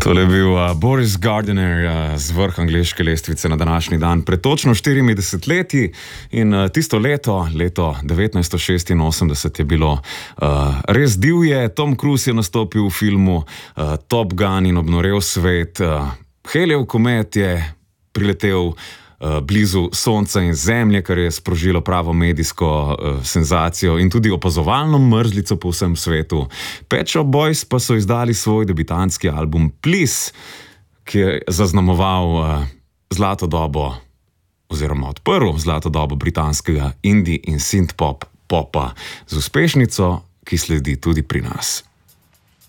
Tole je bil Boris Gardiner z vrha angleške lestvice na današnji dan pred točno 40 leti in tisto leto 1986 je bilo res divje. Tom Cruise je nastopil v filmu Top Gun in obnorel svet. Helijev komet je priletel blizu Sonca in Zemlje, kar je sprožilo pravo medijsko senzacijo in tudi opazovalno mrzlico po vsem svetu. Pet Shop Boys pa so izdali svoj debitantski album Please, ki je zaznamoval zlato dobo oziroma odprl zlato dobo britanskega indie in synth popa z uspešnico, ki sledi tudi pri nas.